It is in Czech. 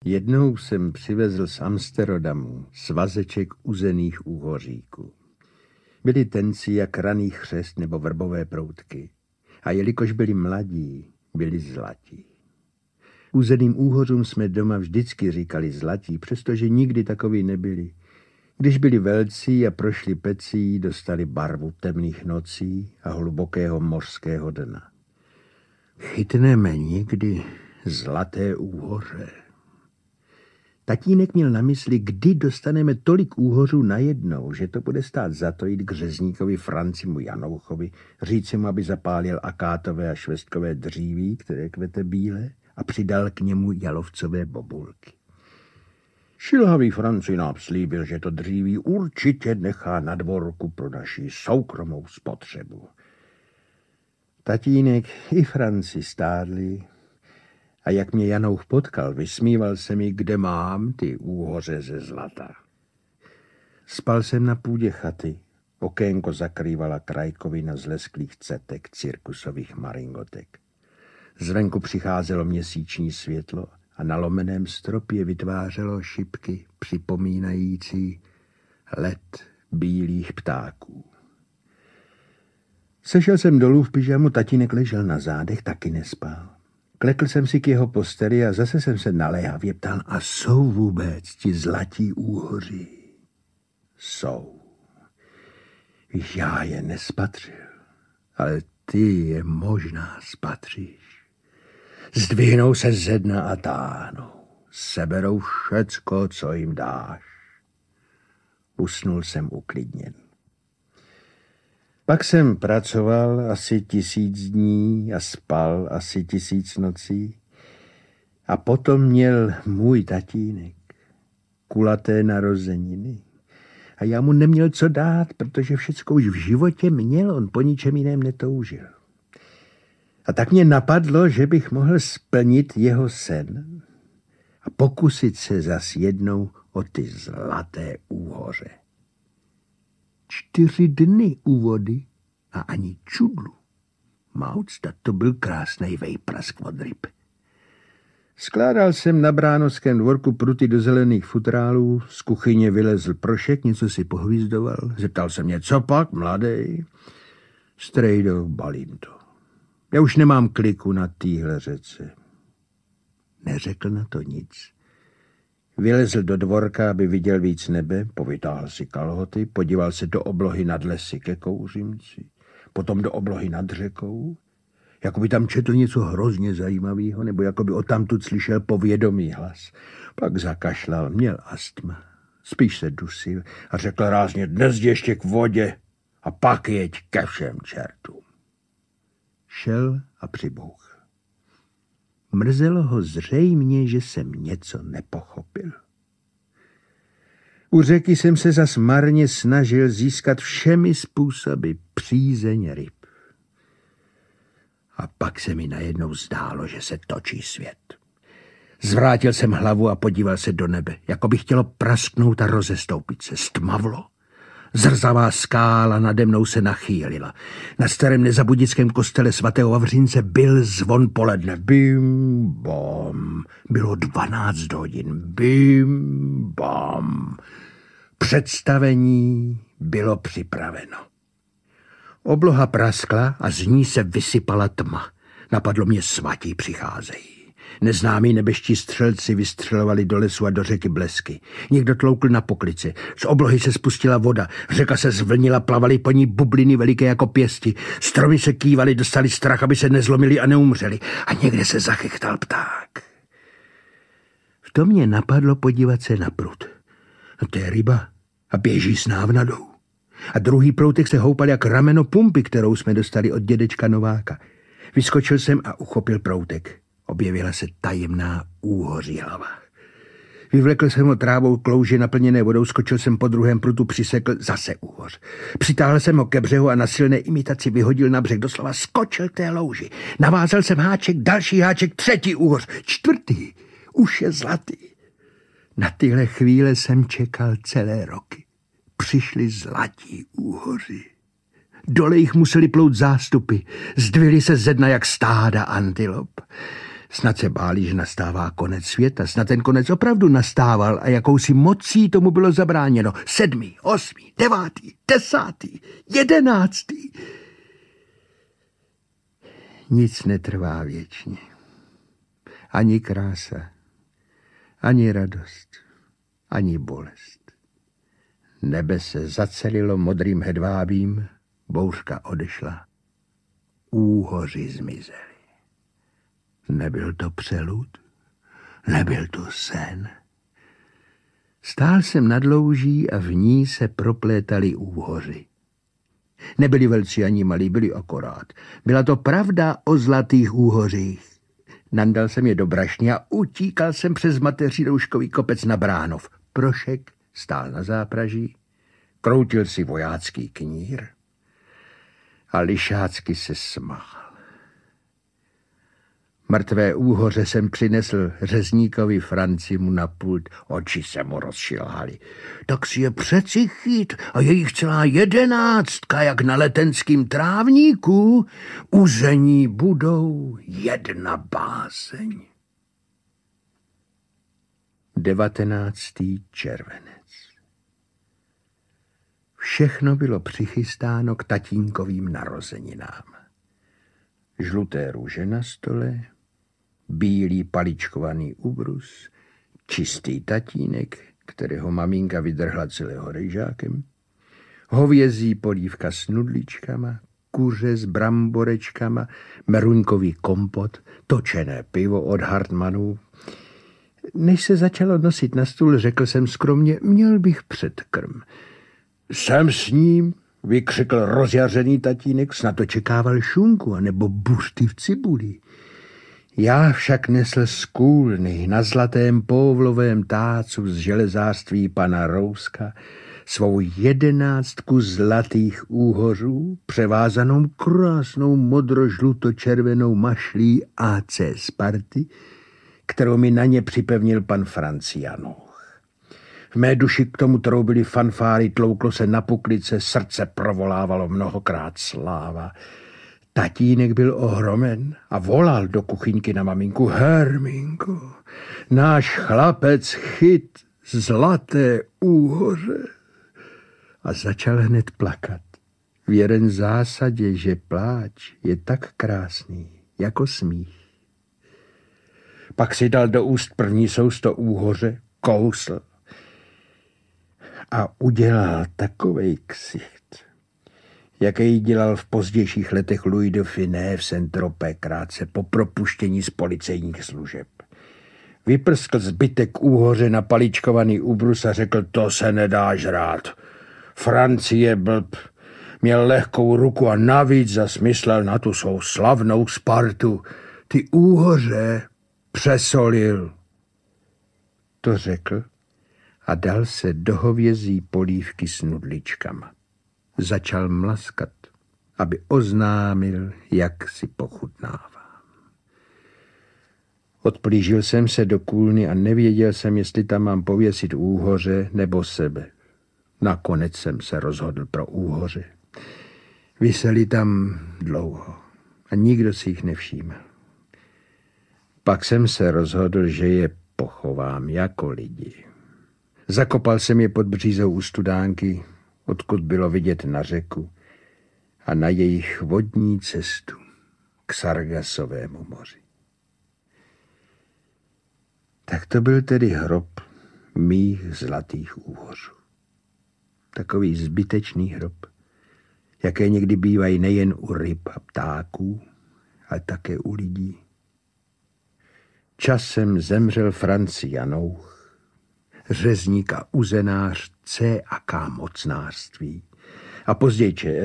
Jednou jsem přivezl z Amsterodamu svazeček uzených úhoříků. Byli tenci jak raný chřest nebo vrbové proutky. A jelikož byli mladí, byli zlatí. Uzeným úhořům jsme doma vždycky říkali zlatí, přestože nikdy takoví nebyli. Když byli velcí a prošli pecí, dostali barvu temných nocí a hlubokého mořského dna. Chytneme někdy zlaté úhoře. Tatínek měl na mysli, kdy dostaneme tolik úhořů najednou, že to bude stát za to jít k řezníkovi Francimu Janouchovi, říci mu, aby zapálil akátové a švestkové dříví, které kvete bíle, a přidal k němu jalovcové bobulky. Šilhavý Franci nám slíbil, že to dříví určitě nechá na dvorku pro naši soukromou spotřebu. Tatínek i Franci stárli a jak mě Janouch potkal, vysmíval se mi, kde mám ty úhoře ze zlata. Spal jsem na půdě chaty. Okénko zakrývala krajkovina z lesklých cetek cirkusových maringotek. Zvenku přicházelo měsíční světlo a na lomeném stropě vytvářelo šipky připomínající let bílých ptáků. Sešel jsem dolů v pyžamu, tatínek ležel na zádech, taky nespal. Klekl jsem si k jeho posteli a zase jsem se naléhavě ptal, a jsou vůbec ti zlatí úhoři? Jsou. Já je nespatřil, ale ty je možná spatříš. Zdvihnou se ze dna a táhnou. Seberou všecko, co jim dáš. Usnul jsem uklidněn. Pak jsem pracoval asi 1000 dní a spal asi 1000 nocí. A potom měl můj tatínek kulaté narozeniny. A já mu neměl co dát, protože všecko už v životě měl, on po ničem jiném netoužil. A tak mě napadlo, že bych mohl splnit jeho sen a pokusit se zas jednou o ty zlaté úhoře. 4 dny u vody a ani čudlu. Maucta, to byl krásnej vejprask od ryb. Skládal jsem na Bránovském dvorku pruty do zelených futrálů, z kuchyně vylezl Prošek, něco si pohvízdoval. Zeptal se mě, co pak, mladej? Strejdo, balím to. Já už nemám kliku na téhle řece. Neřekl na to nic. Vylezl do dvorka, aby viděl víc nebe, povytáhl si kalhoty, podíval se do oblohy nad lesy ke Kouřimci, potom do oblohy nad řekou, jako by tam četl něco hrozně zajímavého, nebo jako by odtamtud slyšel povědomý hlas. Pak zakašlal, měl astma, spíš se dusil a řekl rázně, dnes ještě k vodě a pak jeď ke všem čertům. Šel a přibouchl. Mrzelo ho zřejmě, že jsem něco nepochopil. U řeky jsem se zas marně snažil získat všemi způsoby přízeň ryb. A pak se mi najednou zdálo, že se točí svět. Zvrátil jsem hlavu a podíval se do nebe, jako by chtělo prasknout a rozestoupit se. Stmavlo. Zrzavá skála nade mnou se nachýlila. Na starém nezabudickém kostele svatého Vavřince byl zvon poledne. Bim, bom. Bylo 12 hodin. Bim, bom. Představení bylo připraveno. Obloha praskla a z ní se vysypala tma. Napadlo mě, svatí přicházejí. Neznámí nebeští střelci vystřelovali do lesu a do řeky blesky. Někdo tloukl na poklici. Z oblohy se spustila voda. Řeka se zvlnila, plavaly po ní bubliny veliké jako pěsti. Stromy se kývaly, dostali strach, aby se nezlomili a neumřeli. A někde se zachechtal pták. V tom mě napadlo podívat se na prut. No to je ryba a běží s návnadou. A druhý proutek se houpal jak rameno pumpy, kterou jsme dostali od dědečka Nováka. Vyskočil jsem a uchopil proutek. Objevila se tajemná úhoří hlava. Vyvlekl jsem ho trávou klouže naplněné vodou, skočil jsem po druhém prutu, přisekl zase úhoř. Přitáhl jsem ho ke břehu a na silné imitaci vyhodil na břeh, doslova skočil k té louži. Navázal jsem háček, další háček, 3. úhoř, 4. už je zlatý. Na tyhle chvíle jsem čekal celé roky. Přišli zlatí úhoři. Dole jich museli plout zástupy, zdvihli se ze dna jak stáda antilop. Snad se báli, že nastává konec světa. Snad ten konec opravdu nastával a jakousi mocí tomu bylo zabráněno. 7., 8., 9., 10., 11. Nic netrvá věčně. Ani krása, ani radost, ani bolest. Nebe se zacelilo modrým hedvábím, bouřka odešla. Úhoři zmizely. Nebyl to přelud, nebyl to sen. Stál jsem nad louží a v ní se proplétali úhoři. Nebyli velcí ani malí, byli akorát. Byla to pravda o zlatých úhořích. Nandal jsem je do brašny a utíkal jsem přes mateří rouškový kopec na Bránov. Prošek stál na zápraží, kroutil si vojácký knír a lišácky se smál. Mrtvé úhoře jsem přinesl řezníkovi Francimu na pult. Oči se mu rozšilhaly. Tak si je přeci chyt a je jich celá 11, jak na letenským trávníku. Uzení budou 1 báseň. 19. červenec. Všechno bylo přichystáno k tatínkovým narozeninám. Žluté růže na stole, bílý paličkovaný ubrus, čistý tatínek, kterého maminka vydrhla celého rejžákem, hovězí polívka s nudličkama, kuře s bramborečkama, meruňkový kompot, točené pivo od Hartmannů. Než se začalo nosit na stůl, řekl jsem skromně, měl bych předkrm. Jsem s ním, vykřikl rozjařený tatínek, snad očekával šunku anebo buřty v cibuli. Já však nesl z kůlny na zlatém povlovém tácu z železářství pana Rouska svou 11 zlatých úhořů, převázanou krásnou modro-žluto-červenou mašlí AC Sparty, kterou mi na ně připevnil pan Francianoch. V mé duši k tomu troubily fanfáry, tlouklo se na puklice, srdce provolávalo mnohokrát sláva. Tatínek byl ohromen a volal do kuchyňky na maminku. Herminko, náš chlapec chyt zlaté úhoře. A začal hned plakat. Věren zásadě, že pláč je tak krásný jako smích. Pak si dal do úst první sousto úhoře, kousl a udělal takovej ksicht, jaký dělal v pozdějších letech Louis de Funès v Saint-Tropez krátce po propuštění z policejních služeb. Vyprskl zbytek úhoře na paličkovaný ubrus a řekl, to se nedá žrát. Francie blb, měl lehkou ruku a navíc zasmyslel na tu svou slavnou Spartu. Ty úhoře přesolil. To řekl a dal se do hovězí polívky s nudličkama. Začal mlaskat, aby oznámil, jak si pochutnávám. Odplížil jsem se do kůlny a nevěděl jsem, jestli tam mám pověsit úhoře nebo sebe. Nakonec jsem se rozhodl pro úhoře. Viseli tam dlouho a nikdo si jich nevšímal. Pak jsem se rozhodl, že je pochovám jako lidi. Zakopal jsem je pod břízou u studánky, odkud bylo vidět na řeku a na jejich vodní cestu k Sargasovému moři. Tak to byl tedy hrob mých zlatých úhořů. Takový zbytečný hrob, jaké někdy bývají nejen u ryb a ptáků, ale také u lidí. Časem zemřel Francianoch, řezník a uzenář C a K mocnářství a později